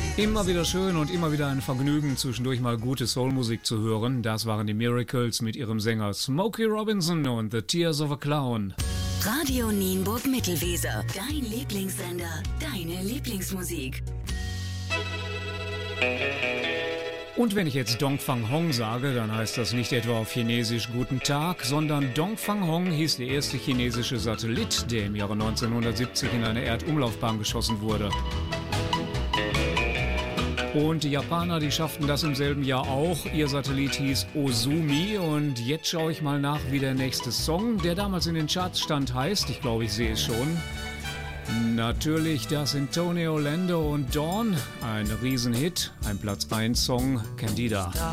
Immer wieder schön und immer wieder ein Vergnügen, zwischendurch mal gute Soulmusik zu hören. Das waren die Miracles mit ihrem Sänger Smokey Robinson und The Tears of a Clown. Radio Nienburg Mittelweser. Dein Lieblingssender, deine Lieblingsmusik. Und wenn ich jetzt Dong Fang Hong sage, dann heißt das nicht etwa auf Chinesisch Guten Tag, sondern Dong Fang Hong hieß der erste chinesische Satellit, der im Jahre 1970 in eine Erdumlaufbahn geschossen wurde. Und die Japaner, die schafften das im selben Jahr auch. Ihr Satellit hieß Ozumi und jetzt schaue ich mal nach, wie der nächste Song, der damals in den Charts stand, heißt. Ich glaube, ich sehe es schon. Natürlich, das sind Tony Orlando und Dawn. Ein Riesenhit, ein Platz 1 Song, Candida.